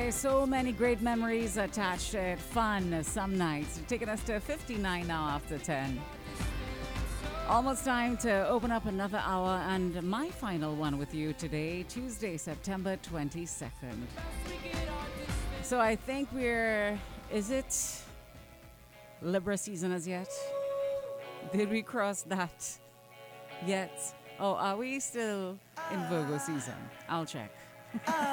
There's so many great memories attached to it. Fun some nights. Taking us to 59 now after 10. Almost time to open up another hour and my final one with you today, Tuesday, September 22nd. So I think is it Libra season as yet? Did we cross that yet? Oh, are we still in Virgo season? I'll check.